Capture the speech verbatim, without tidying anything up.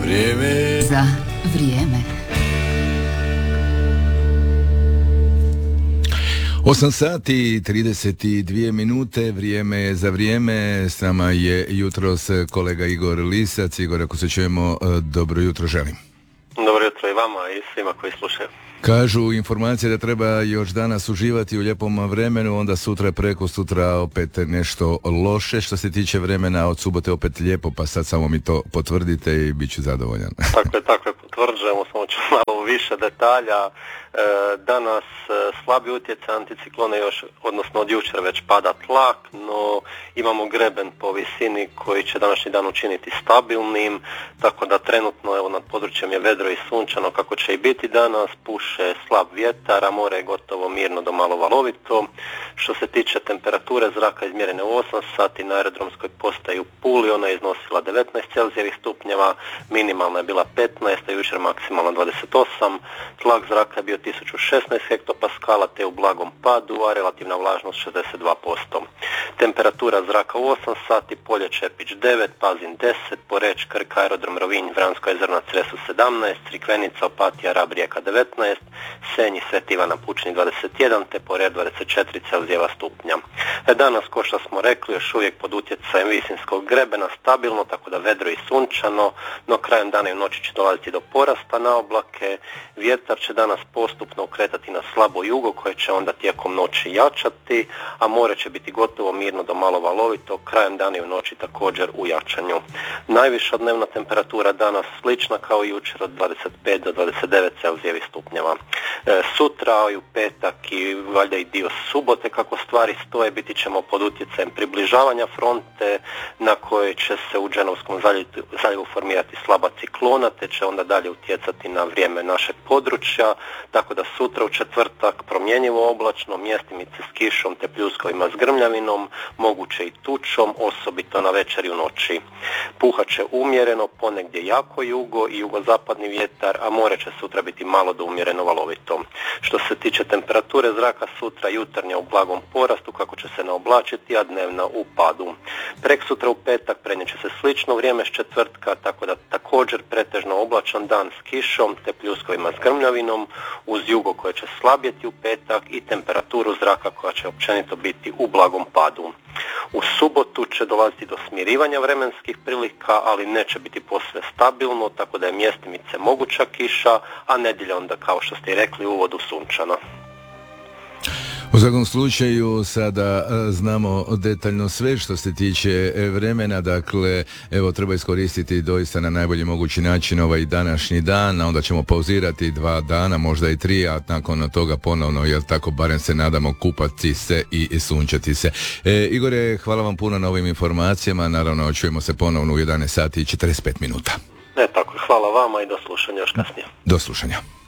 Vrijeme za vrijeme. osam sati i trideset dvije minute, vrijeme je za vrijeme. S nama je jutros kolega Igor Lisac. Igor, ako se čujemo, dobro jutro želim. Dobro jutro i vama i svima koji slušaju. Kažu informacije da treba još danas uživati u lijepom vremenu, onda sutra preko sutra opet nešto loše. Što se tiče vremena, od subote opet lijepo, pa sad samo mi to potvrdite i bit ću zadovoljan. Tako je, tako je, potvrđujemo, samo ću malo više detalja. E, danas e, slabi utjecaj anticiklona još, odnosno od jučer već pada tlak, no imamo greben po visini koji će današnji dan učiniti stabilnim, tako da trenutno evo nad područjem je vedro i sunčano kako će i biti danas, puše slab vjetar, a more je gotovo mirno do malo valovito. Što se tiče temperature zraka izmjerene u osam sati na aerodromskoj postaji u Puli, ona je iznosila devetnaest celzijevih stupnjeva, minimalna je bila petnaest, a jučer maksimalna dvadeset osam, tlak zraka je bio tisuću šesnaest hektopaskala te u blagom padu, a relativna vlažnost šezdeset dva posto. Temperatura zraka u osam sati, Polje Čepić devet, Pazin deset, Poreč, Krk, aerodrom Rovinj, Vransko jezero na Cresu sedamnaest, Crikvenica, Opatija, Rab, Rijeka devetnaest, Senj i Sveti Ivan na Pučini dvadeset jedan, te Porer dvadeset četiri celzijeva stupnja. Danas, ko što smo rekli, još uvijek pod utjecajem visinskog grebena, stabilno, tako da vedro i sunčano, no krajem dana i noći će dolaziti do porasta na oblake, vjetar će danas postupno ukretati na slabo jugo koje će onda tijekom noći jačati, a more će biti gotovo mirno do malo valovito, krajem dana i u noći također u jačanju. Najviša dnevna temperatura danas slična kao i jučer od dvadeset pet do dvadeset devet celzijevih stupnjeva. E, sutra i u petak i valjda i dio subote kako stvari stoje biti ćemo pod utjecajem približavanja fronte na kojoj će se u Dženovskom zaljevu formirati slaba ciklona te će onda dalje utjecati na vrijeme našeg područja, tako da sutra u četvrtak promjenjivo oblačno, mjestimice s kišom te pljuskovima s grmljavinom, moguće i tučom, osobito na večer i u noći. Puhat će umjereno, ponegdje jako jugo i jugozapadni vjetar, a more će sutra biti malo do umjereno valovito. Što se tiče temperature zraka, sutra jutarnja u blagom porastu kako će se naoblačiti, a dnevna u padu. Prek sutra u petak prenijet će se slično vrijeme s četvrtka, tako da također pretežno oblačan dan s kišom te pljuskovima s grmljavinom, uz jugo koje će slabjeti u petak i temperaturu zraka koja će općenito biti u blagom padu. U subotu će dolaziti do smirivanja vremenskih prilika, ali neće biti posve stabilno, tako da je mjestimice moguća kiša, a nedjelja onda, kao što ste i rekli, u uvodu sunčana. U svakom slučaju sada znamo detaljno sve što se tiče vremena, dakle evo treba iskoristiti doista na najbolji mogući način ovaj današnji dan, a onda ćemo pauzirati dva dana, možda i tri, a nakon toga ponovno, jel tako, barem se nadamo, kupati se i sunčati se. E, Igore, hvala vam puno na ovim informacijama, naravno čujemo se ponovno u jedanaest sati i četrdeset pet minuta. Ne, tako, hvala vama i do slušanja još kasnije. Do slušanja.